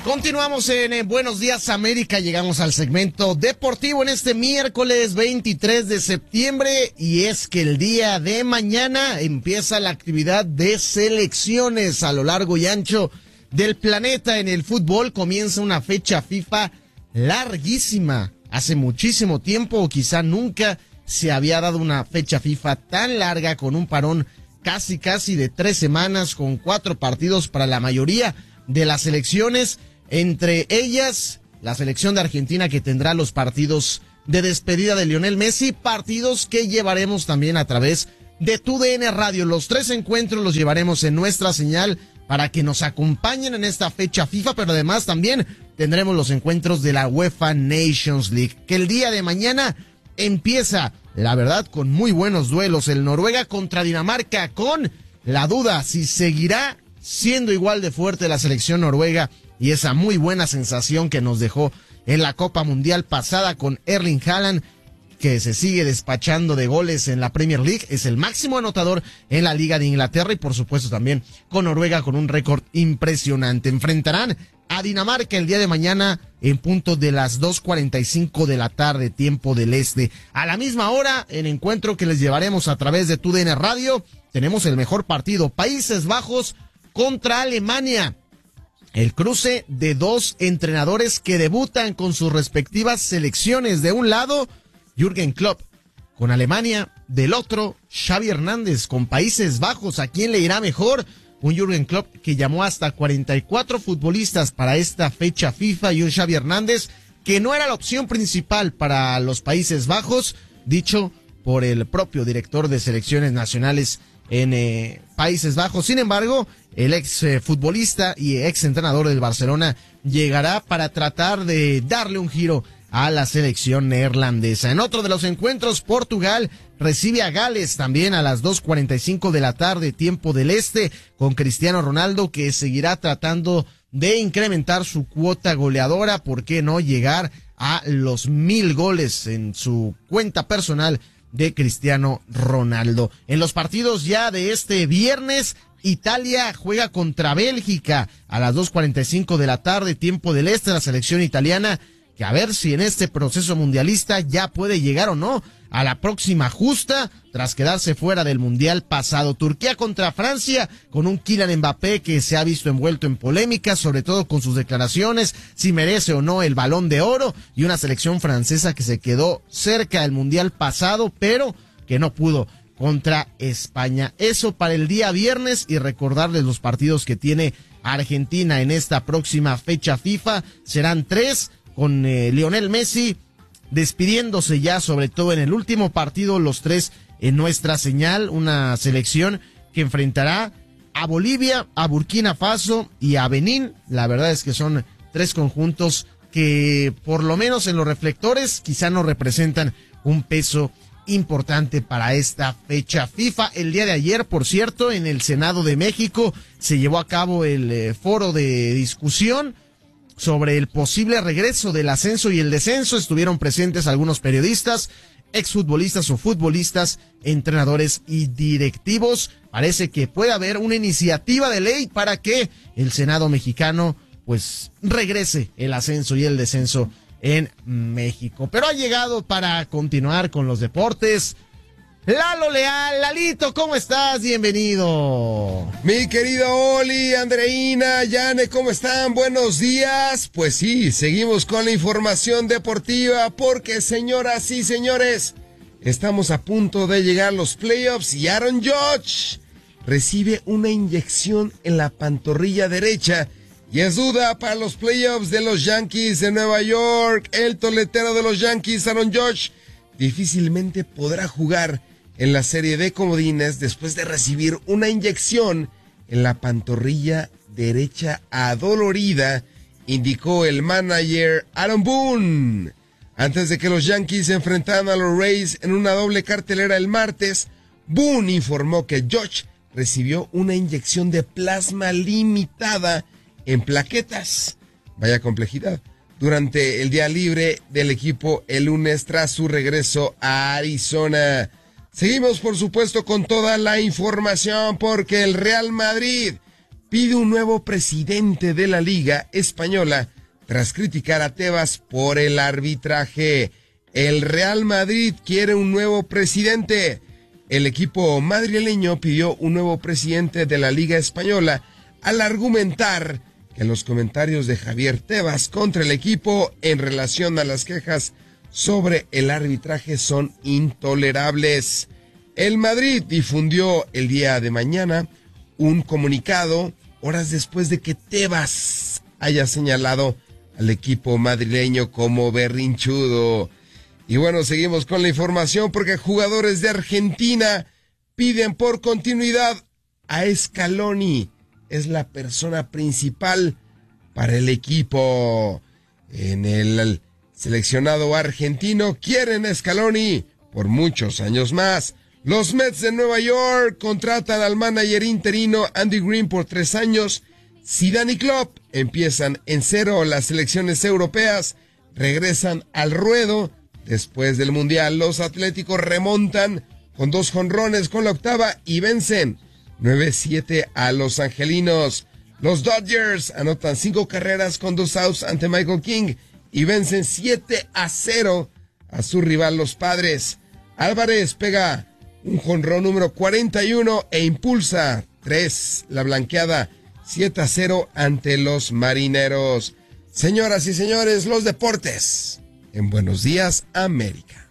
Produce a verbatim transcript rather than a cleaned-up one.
Continuamos en eh, Buenos Días América, llegamos al segmento deportivo en este miércoles veintitrés de septiembre y es que el día de mañana empieza la actividad de selecciones a lo largo y ancho del planeta. En el fútbol comienza una fecha FIFA larguísima. Hace muchísimo tiempo o quizá nunca se había dado una fecha FIFA tan larga con un parón casi casi de tres semanas con cuatro partidos para la mayoría de las selecciones. Entre ellas, la selección de Argentina que tendrá los partidos de despedida de Lionel Messi, partidos que llevaremos también a través de Tu D N Radio. Los tres encuentros los llevaremos en nuestra señal para que nos acompañen en esta fecha FIFA, pero además también tendremos los encuentros de la UEFA Nations League, que el día de mañana empieza, la verdad, con muy buenos duelos. El Noruega contra Dinamarca, con la duda si seguirá siendo igual de fuerte la selección noruega y esa muy buena sensación que nos dejó en la Copa Mundial pasada con Erling Haaland, que se sigue despachando de goles en la Premier League, es el máximo anotador en la Liga de Inglaterra y por supuesto también con Noruega con un récord impresionante. Enfrentarán a Dinamarca el día de mañana en punto de las dos cuarenta y cinco de la tarde, tiempo del este. A la misma hora, en encuentro que les llevaremos a través de Tu D N Radio, tenemos el mejor partido, Países Bajos contra Alemania. El cruce de dos entrenadores que debutan con sus respectivas selecciones. De un lado, Jürgen Klopp con Alemania, del otro, Xavi Hernández con Países Bajos. ¿A quién le irá mejor? Un Jürgen Klopp que llamó hasta cuarenta y cuatro futbolistas para esta fecha FIFA y un Xavi Hernández que no era la opción principal para los Países Bajos, dicho por el propio director de selecciones nacionales en eh, Países Bajos. Sin embargo, el ex eh, futbolista y ex entrenador del Barcelona llegará para tratar de darle un giro a la selección neerlandesa. En otro de los encuentros, Portugal recibe a Gales también a las dos cuarenta y cinco de la tarde, tiempo del este, con Cristiano Ronaldo que seguirá tratando de incrementar su cuota goleadora. ¿Por qué no llegar a los mil goles en su cuenta personal de Cristiano Ronaldo? En los partidos ya de este viernes, Italia juega contra Bélgica a las dos cuarenta y cinco de la tarde, tiempo del este. La selección italiana que a ver si en este proceso mundialista ya puede llegar o no a la próxima justa tras quedarse fuera del mundial pasado. Turquía contra Francia con un Kylian Mbappé que se ha visto envuelto en polémicas, sobre todo con sus declaraciones, si merece o no el Balón de Oro, y una selección francesa que se quedó cerca del mundial pasado, pero que no pudo contra España. Eso para el día viernes, y recordarles los partidos que tiene Argentina en esta próxima fecha FIFA. Serán tres, con eh, Lionel Messi despidiéndose ya, sobre todo en el último partido, los tres en nuestra señal. Una selección que enfrentará a Bolivia, a Burkina Faso y a Benín. La verdad es que son tres conjuntos que, por lo menos en los reflectores, quizá no representan un peso importante para esta fecha FIFA. El día de ayer, por cierto, en el Senado de México se llevó a cabo el eh, foro de discusión sobre el posible regreso del ascenso y el descenso. Estuvieron presentes algunos periodistas, exfutbolistas o futbolistas, entrenadores y directivos. Parece que puede haber una iniciativa de ley para que el Senado mexicano pues regrese el ascenso y el descenso en México. Pero ha llegado para continuar con los deportes Lalo Leal. Lalito, ¿cómo estás? Bienvenido. Mi querido Oli, Andreina, Yane, ¿cómo están? Buenos días. Pues sí, seguimos con la información deportiva porque, señoras y señores, estamos a punto de llegar a los playoffs y Aaron Judge recibe una inyección en la pantorrilla derecha y es duda para los playoffs de los Yankees de Nueva York. El toletero de los Yankees, Aaron Judge, difícilmente podrá jugar en la serie de comodines después de recibir una inyección en la pantorrilla derecha adolorida, indicó el manager Aaron Boone. Antes de que los Yankees se enfrentaran a los Rays en una doble cartelera el martes, Boone informó que Judge recibió una inyección de plasma limitada en plaquetas. Vaya complejidad. Durante el día libre del equipo el lunes tras su regreso a Arizona. Seguimos, por supuesto, con toda la información porque el Real Madrid pide un nuevo presidente de la Liga Española tras criticar a Tebas por el arbitraje. El Real Madrid quiere un nuevo presidente. El equipo madrileño pidió un nuevo presidente de la Liga Española al argumentar que los comentarios de Javier Tebas contra el equipo en relación a las quejas sobre el arbitraje son intolerables. El Madrid difundió el día de mañana un comunicado horas después de que Tebas haya señalado al equipo madrileño como berrinchudo. Y bueno, seguimos con la información porque jugadores de Argentina piden por continuidad a Scaloni. Es la persona principal para el equipo. En el seleccionado argentino quieren a Scaloni por muchos años más. Los Mets de Nueva York contratan al manager interino Andy Green por tres años. Zidane y Klopp empiezan en cero las selecciones europeas, regresan al ruedo después del Mundial. Los Atléticos remontan con dos jonrones con la octava y vencen nueve siete a los angelinos. Los Dodgers anotan cinco carreras con dos outs ante Michael King y vencen siete a cero a su rival los Padres. Álvarez pega un jonrón número cuarenta y uno e impulsa tres la blanqueada siete a cero ante los Marineros. Señoras y señores, los deportes en Buenos Días, América.